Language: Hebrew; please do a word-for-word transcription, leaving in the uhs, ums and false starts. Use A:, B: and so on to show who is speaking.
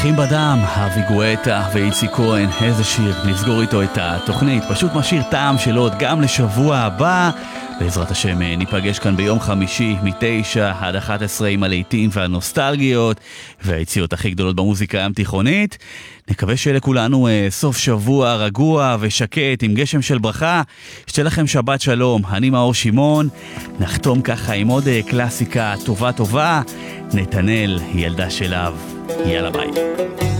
A: אחים בדם, אבי גואטה ואיציק כהן, איזה שיר, נסגור איתו את התוכנית, פשוט משאיר טעם של עוד גם לשבוע הבא. בעזרת השם ניפגש כאן ביום חמישי מתשע עד אחת עשרה עם הלהיטים והנוסטלגיות והיציאות הכי גדולות במוזיקה הים תיכונית. נקווה שלכולנו סוף שבוע רגוע ושקט עם גשם של ברכה. שתהיה לכם שבת שלום, אני מאור שמעון. נחתום ככה עם עוד קלאסיקה טובה טובה, נתנאל ילדה של אב. יאללה ביי.